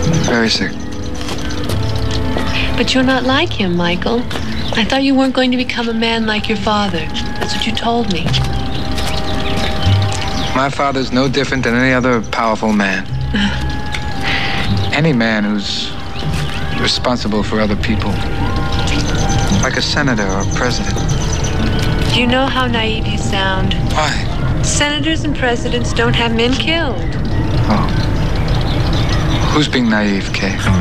Very sick. But you're not like him, Michael. I thought you weren't going to become a man like your father. That's what you told me. My father's no different than any other powerful man. Any man who's responsible for other people. Like a senator or a president. Do you know how naive you sound? Why? Senators and presidents don't have men killed. Oh. Who's being naive, Kay?